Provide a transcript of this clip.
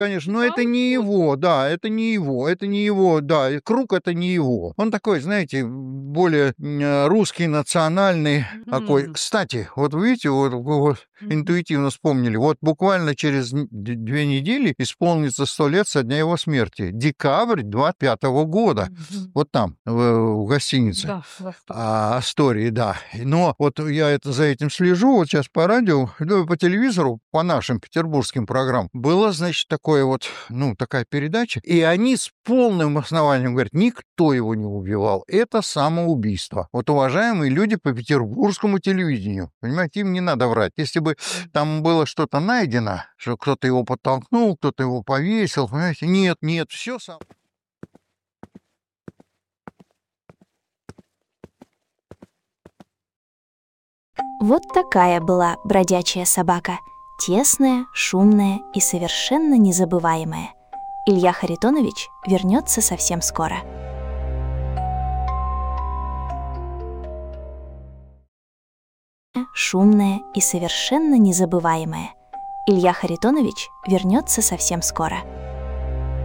Конечно, но это не его, да, это не его, да, и круг это не его. Он такой, знаете, более русский, национальный такой. Кстати, вот видите, вот интуитивно вспомнили, вот буквально через 2 недели исполнится 100 лет со дня его смерти. Декабрь 25-го года. Вот там, в гостинице. Да, да. Астории, да. Но вот я за этим слежу, вот сейчас по радио, по телевизору, по нашим петербургским программам, была, значит, такая передача, и они с полным основанием говорят, никто его не убивал, это самоубийство. Вот, уважаемые люди по петербургскому телевидению, понимаете, им не надо врать. Если бы там было что-то найдено, что кто-то его подтолкнул, кто-то его повесил, понимаете, нет, все сам. Вот такая была бродячая собака. Тесная, шумная и совершенно незабываемая. Илья Харитонович вернется совсем скоро. Шумная и совершенно незабываемая. Илья Харитонович вернется совсем скоро.